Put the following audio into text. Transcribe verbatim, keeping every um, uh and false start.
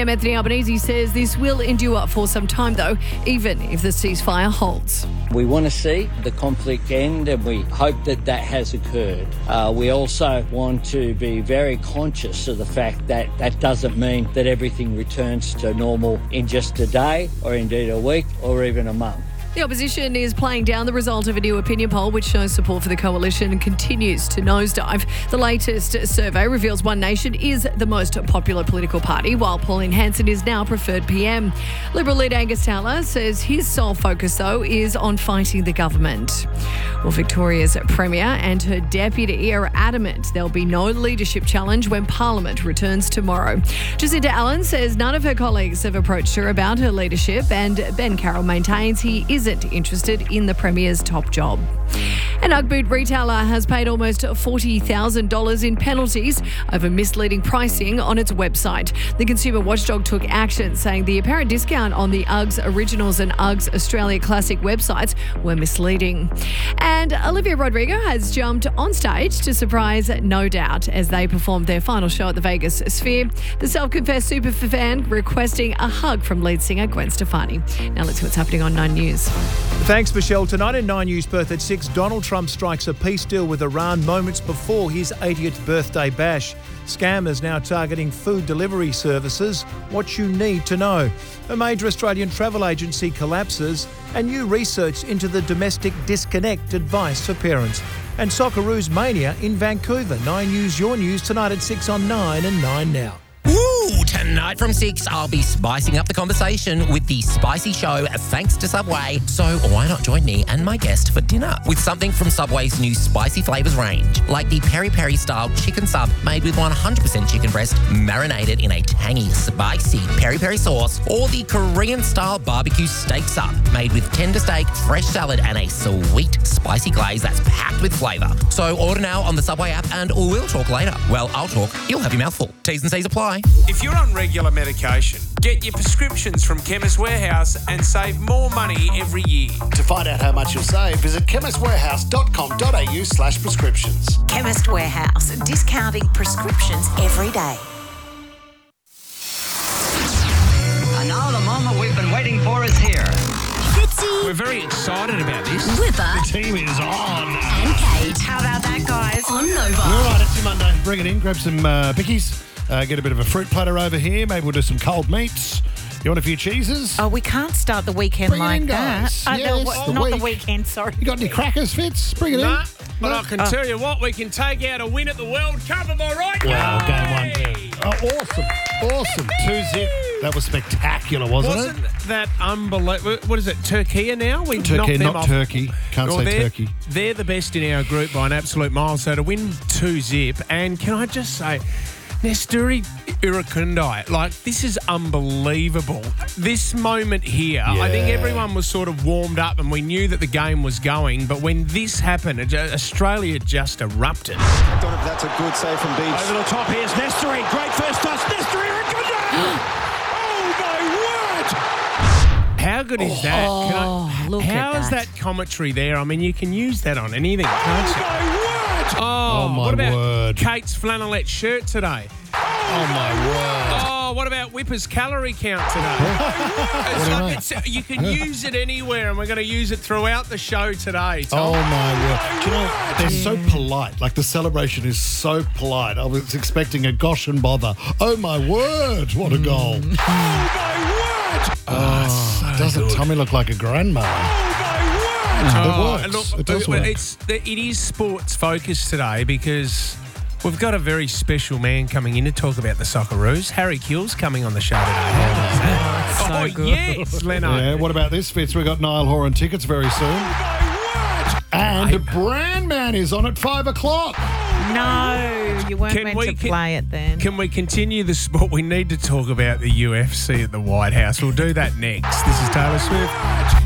Anthony Albanese says this will endure for some time, though, even if the ceasefire holds. We want to see the conflict end, and we hope that that has occurred. Uh, we also want to be very conscious of the fact that that doesn't mean that everything returns to normal in just a day or indeed a week or even a month. The opposition is playing down the result of a new opinion poll which shows support for the coalition and continues to nosedive. The latest survey reveals One Nation is the most popular political party, while Pauline Hanson is now preferred P M. Liberal leader Angus Taylor says his sole focus, though, is on fighting the government. Well, Victoria's Premier and her deputy are adamant there'll be no leadership challenge when Parliament returns tomorrow. Jacinda Allen says none of her colleagues have approached her about her leadership, and Ben Carroll maintains he is isn't interested in the Premier's top job. An Ugg boot retailer has paid almost forty thousand dollars in penalties over misleading pricing on its website. The Consumer Watchdog took action, saying the apparent discount on the Uggs Originals and Uggs Australia Classic websites were misleading. And Olivia Rodrigo has jumped on stage to surprise No Doubt as they performed their final show at the Vegas Sphere. The self-confessed superfan requesting a hug from lead singer Gwen Stefani. Now let's see what's happening on Nine News. Thanks, Michelle. Tonight in Nine News Perth at six, Donald Trump strikes a peace deal with Iran moments before his eightieth birthday bash. Scammers now targeting food delivery services. What you need to know. A major Australian travel agency collapses, and new research into the domestic disconnect advice for parents. And Socceroos mania in Vancouver. Nine News, your news tonight at six on Nine and Nine Now. Woo! Tonight from six, I'll be spicing up the conversation with the Spicy Show thanks to Subway. So why not join me and my guest for dinner with something from Subway's new spicy flavours range, like the peri-peri style chicken sub made with one hundred percent chicken breast marinated in a tangy, spicy peri-peri sauce, or the Korean style barbecue steak sub made with tender steak, fresh salad and a sweet spicy glaze that's packed with flavour. So order now on the Subway app and we'll talk later. Well, I'll talk, you'll have your mouthful. T's and C's apply. If you're on regular medication, get your prescriptions from Chemist Warehouse and save more money every year. To find out how much you'll save, visit chemist warehouse dot com dot a u slash prescriptions. Chemist Warehouse, discounting prescriptions every day. And now the moment we've been waiting for is here. Fitzy. We're very excited about this. Whipper. The team is on. And Kate. How about that, guys? On Nova. All right, it's your Monday. Bring it in. Grab some uh, bickies. Uh, get a bit of a fruit platter over here. Maybe we'll do some cold meats. You want a few cheeses? Oh, we can't start the weekend Bring it like in, that. guys. Uh, no, Yes, what- the not week. the weekend, sorry. You got any crackers, Fitz? Bring it Nah, in. but No? I can tell you what, we can take out a win at the World Cup, am I right, Wow, guys? game one. Oh, awesome. Awesome. Two zip. That was spectacular, wasn't, Wasn't it? that unbelievable? What is it, Turkey now? We Turkey, knocked them not off. Turkey. Can't Well, say they're, Turkey. They're the best in our group by an absolute mile. So to win two zip, and can I just say, Nesturi Irukundai, like, this is unbelievable. This moment here, I think Yeah. everyone was sort of warmed up and we knew that the game was going, but when this happened, it, Australia just erupted. I don't know if that's a good save from Beach. Over the top, here's Nesturi. Great first touch. Nesturi Irukundai! Oh, my word! How good is that? Can Oh, I, look how at is that. that commentary there? I mean, you can use that on anything, can't you? My word! Oh, Oh, my what about word. Kate's flannelette shirt today? Oh, my word. Oh, what about Whipper's calorie count today? It's do you like mean? it's, you can use it anywhere, and we're going to use it throughout the show today, Tom. Oh, my word. Do you know, they're so polite. Like, the celebration is so polite. I was expecting a gosh and bother. Oh, my word. What a goal. Oh, my word! Oh, doesn't Tommy look like a grandma? Oh, It Oh, works. look, It does work. It's, it is sports focused today because we've got a very special man coming in to talk about the Socceroos. Harry Kills coming on the show today. Oh, so oh, good. yes, Leno. Yeah, what about this, Fitz? We've got Niall Horan tickets very soon. And Brand Man is on at five o'clock. No, you weren't Can meant we- to can- play it then. Can we continue the sport? We need to talk about the U F C at the White House. We'll do that next. This is Taylor Swift.